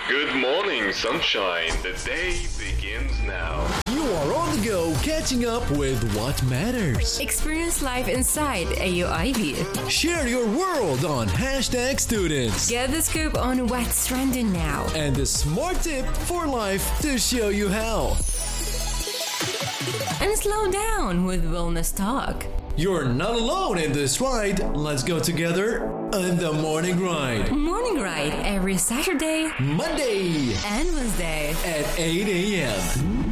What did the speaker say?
Good morning, sunshine. The day begins now. You are on the go, catching up with what matters. Experience life inside AUIB. Share your world on #students. Get the scoop on what's trending now. And the smart tip for life to show you how. And slow down with Wellness Talk. You're not alone in this ride. Let's go together on the Morning Ride. Morning Ride every Saturday, Monday and Wednesday at 8 a.m.